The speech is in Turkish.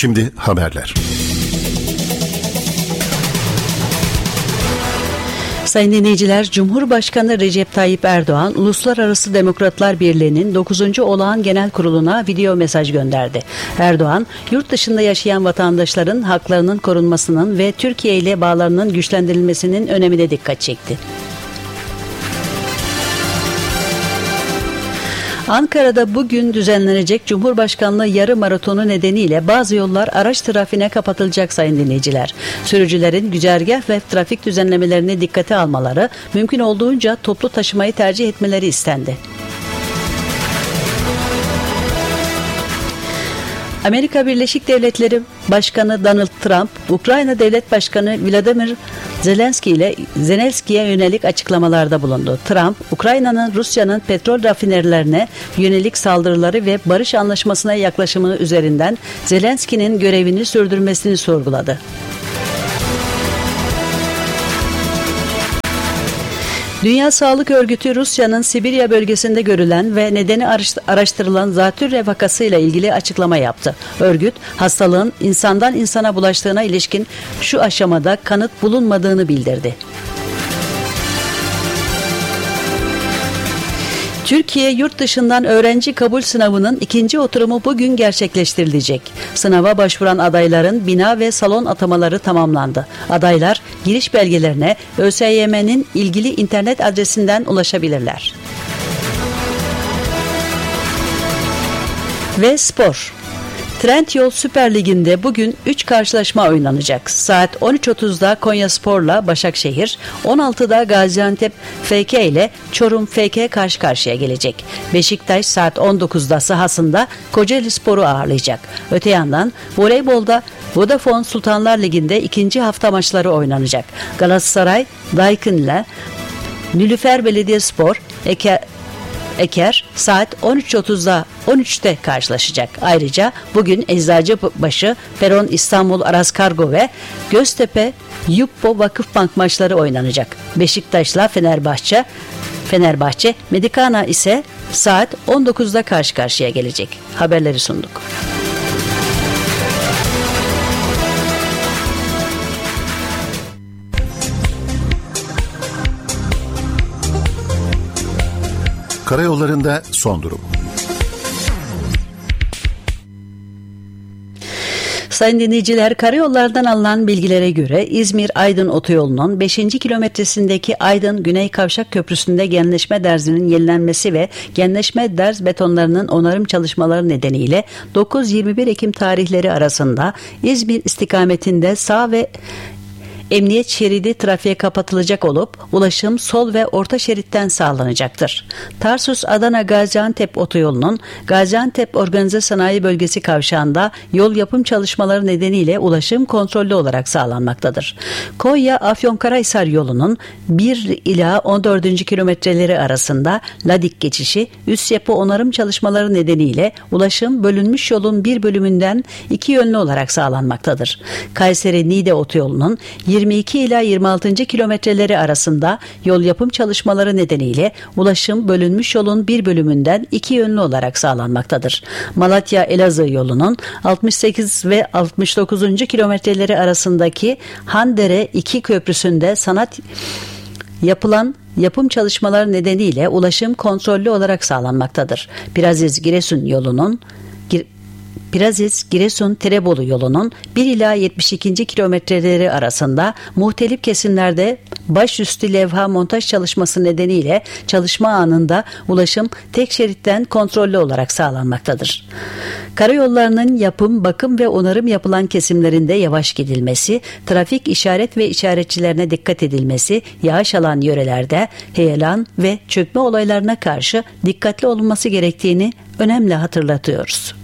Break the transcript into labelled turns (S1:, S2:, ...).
S1: Şimdi haberler.
S2: Sayın dinleyiciler, Cumhurbaşkanı Recep Tayyip Erdoğan, Uluslararası Demokratlar Birliği'nin 9. Olağan Genel Kurulu'na video mesaj gönderdi. Erdoğan, yurt dışında yaşayan vatandaşların haklarının korunmasının ve Türkiye ile bağlarının güçlendirilmesinin önemine dikkat çekti. Ankara'da bugün düzenlenecek Cumhurbaşkanlığı yarı maratonu nedeniyle bazı yollar araç trafiğine kapatılacak sayın dinleyiciler. Sürücülerin güzergah ve trafik düzenlemelerini dikkate almaları, mümkün olduğunca toplu taşımayı tercih etmeleri istendi. Amerika Birleşik Devletleri Başkanı Donald Trump, Ukrayna Devlet Başkanı Volodymyr Zelenski'ye yönelik açıklamalarda bulundu. Trump, Ukrayna'nın Rusya'nın petrol rafinerilerine yönelik saldırıları ve barış anlaşmasına yaklaşımı üzerinden Zelenski'nin görevini sürdürmesini sorguladı. Dünya Sağlık Örgütü, Rusya'nın Sibirya bölgesinde görülen ve nedeni araştırılan zatürre vakasıyla ilgili açıklama yaptı. Örgüt, hastalığın insandan insana bulaştığına ilişkin şu aşamada kanıt bulunmadığını bildirdi. Türkiye yurt dışından öğrenci kabul sınavının ikinci oturumu bugün gerçekleştirilecek. Sınava başvuran adayların bina ve salon atamaları tamamlandı. Adaylar giriş belgelerine ÖSYM'nin ilgili internet adresinden ulaşabilirler. Ve spor. Trendyol Süper Ligi'nde bugün 3 karşılaşma oynanacak. Saat 13.30'da Konyaspor'la Başakşehir, 16'da Gaziantep FK ile Çorum FK karşı karşıya gelecek. Beşiktaş saat 19'da sahasında Kocaelispor'u ağırlayacak. Öte yandan voleybolda Vodafone Sultanlar Ligi'nde ikinci hafta maçları oynanacak. Galatasaray Daikin ile Nilüfer Belediyespor Eker saat 13'te karşılaşacak. Ayrıca bugün Eczacıbaşı, Peron İstanbul Aras Kargo ve Göztepe Yukbo Vakıfbank maçları oynanacak. Beşiktaş'la Fenerbahçe Medikana ise saat 19'da karşı karşıya gelecek. Haberleri sunduk.
S1: Karayollarında son durum.
S2: Sayın dinleyiciler, karayollardan alınan bilgilere göre İzmir-Aydın otoyolunun 5. kilometresindeki Aydın Güney Kavşak Köprüsü'nde genleşme derzinin yenilenmesi ve genleşme derz betonlarının onarım çalışmaları nedeniyle 9-21 Ekim tarihleri arasında İzmir istikametinde sağ ve emniyet şeridi trafiğe kapatılacak olup ulaşım sol ve orta şeritten sağlanacaktır. Tarsus-Adana Gaziantep otoyolunun Gaziantep Organize Sanayi Bölgesi kavşağında yol yapım çalışmaları nedeniyle ulaşım kontrollü olarak sağlanmaktadır. Konya-Afyonkarahisar yolunun 1 ila 14. kilometreleri arasında Ladik geçişi üst yapı onarım çalışmaları nedeniyle ulaşım bölünmüş yolun bir bölümünden iki yönlü olarak sağlanmaktadır. Kayseri-Niğde otoyolunun 22 ila 26. kilometreleri arasında yol yapım çalışmaları nedeniyle ulaşım bölünmüş yolun bir bölümünden iki yönlü olarak sağlanmaktadır. Malatya-Elazığ yolunun 68 ve 69. kilometreleri arasındaki Handere 2 köprüsünde yapılan yapım çalışmaları nedeniyle ulaşım kontrollü olarak sağlanmaktadır. Piraziz-Giresun yolunun Piraziz-Giresun-Tirebolu yolunun 1 ila 72. kilometreleri arasında muhtelif kesimlerde başüstü levha montaj çalışması nedeniyle çalışma anında ulaşım tek şeritten kontrollü olarak sağlanmaktadır. Karayollarının yapım, bakım ve onarım yapılan kesimlerinde yavaş gidilmesi, trafik işaret ve işaretçilerine dikkat edilmesi, yağış alan yörelerde heyelan ve çökme olaylarına karşı dikkatli olunması gerektiğini önemli hatırlatıyoruz.